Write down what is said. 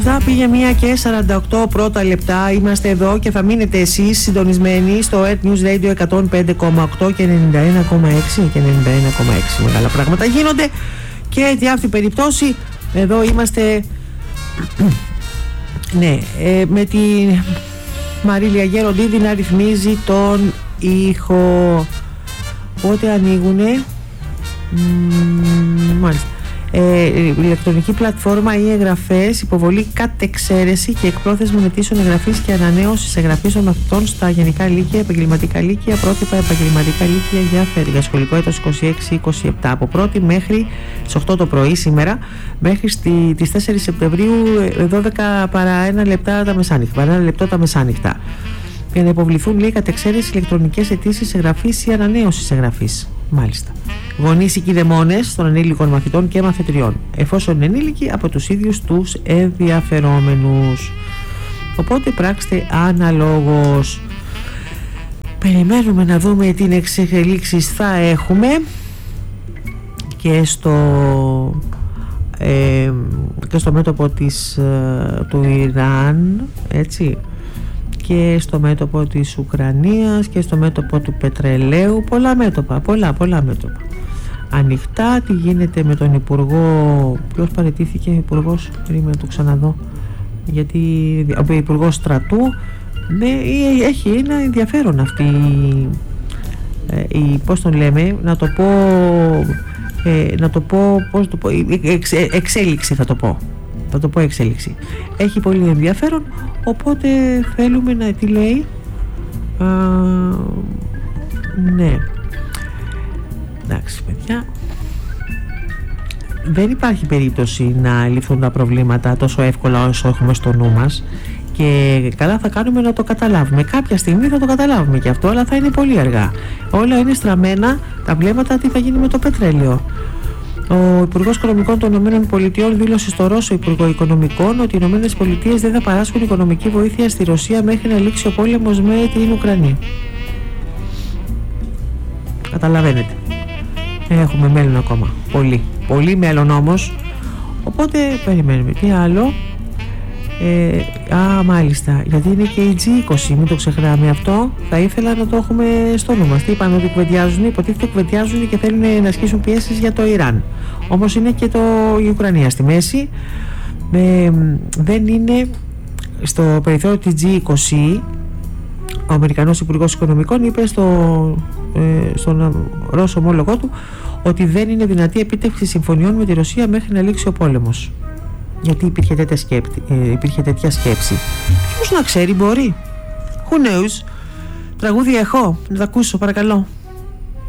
Θα πήγε 1:48 πρώτα λεπτά. Είμαστε εδώ και θα μείνετε εσείς συντονισμένοι στο Earth News Radio 105,8 και 91,6 και 91,6. Μεγάλα πράγματα γίνονται και για αυτή την περίπτωση εδώ είμαστε ναι, με τη Μαρίλια Γεροντίδη να ρυθμίζει τον ήχο. Πότε ανοίγουνε μάλιστα ηλεκτρονική πλατφόρμα ή εγγραφές, υποβολή κατ' εξαίρεση και εκπρόθεσμων αιτήσεων εγγραφής και ανανέωσης εγγραφής των μαθητών στα γενικά λύκεια, επαγγελματικά λύκεια, πρότυπα επαγγελματικά λύκεια για φέτος σχολικό έτος 26-27 από 1η μέχρι στις 8 το πρωί σήμερα μέχρι τις 4 Σεπτεμβρίου 12 παρά 1 λεπτά τα μεσάνυχτα, παρά 1 λεπτό τα μεσάνυχτα, για να υποβληθούν λέει κατ' εξαίρεση ηλεκτρονικές αιτήσεις εγγραφής ή ανανέωσης εγγραφής. Μάλιστα. Γονείς ή κηδεμόνες των ενήλικων μαθητών και μαθητριών, εφόσον είναι ενήλικοι από τους ίδιους τους ενδιαφερόμενους. Οπότε πράξτε αναλόγως. Περιμένουμε να δούμε τι εξελίξεις θα έχουμε και στο μέτωπο του Ιράν, έτσι, και στο μέτωπο της Ουκρανίας και στο μέτωπο του πετρελαίου. Πολλά μέτωπα, πολλά μέτωπα ανοιχτά. Τι γίνεται με τον Υπουργό, ποιος παραιτήθηκε, Υπουργός, περίμενα το ξαναδώ, γιατί ο Υπουργός Στρατού, ναι, έχει ένα ενδιαφέρον αυτή πώς τον λέμε, να το πω εξέλιξη θα το πω εξέλιξη. Έχει πολύ ενδιαφέρον, οπότε θέλουμε να τι λέει. Ναι, εντάξει παιδιά, δεν υπάρχει περίπτωση να λυθούν τα προβλήματα τόσο εύκολα όσο έχουμε στο νου μας και καλά θα κάνουμε να το καταλάβουμε. Κάποια στιγμή θα το καταλάβουμε και αυτό, αλλά θα είναι πολύ αργά. Όλα είναι στραμμένα τα βλέμματα τι θα γίνει με το πετρέλαιο. Ο Υπουργός Οικονομικών των ΗΠΑ δήλωσε στο Ρώσο Υπουργό Οικονομικών ότι οι ΗΠΑ δεν θα παράσχουν οικονομική βοήθεια στη Ρωσία μέχρι να λήξει ο πόλεμος με την Ουκρανία. Καταλαβαίνετε. Έχουμε μέλλον ακόμα. Πολύ μέλλον όμως. Οπότε περιμένουμε. Τι άλλο. Μάλιστα. Γιατί είναι και η G20. Μην το ξεχνάμε αυτό. Θα ήθελα να το έχουμε στο νου μας. Τι είπαμε ότι κουβεντιάζουν. Υποτίθεται κουβεντιάζουν και θέλουν να ασκήσουν πιέσεις για το Ιράν. Όμως είναι και η Ουκρανία στη μέση. Δεν είναι στο περιθώριο της G20. Ο Αμερικανός Υπουργός Οικονομικών είπε στον Ρώσο ομόλογό του ότι δεν είναι δυνατή επίτευξη συμφωνιών με τη Ρωσία μέχρι να λήξει ο πόλεμος. Γιατί υπήρχε τέτοια σκέψη. Ποιος να ξέρει, μπορεί. Who knows. Τραγούδια έχω, να τα ακούσω παρακαλώ.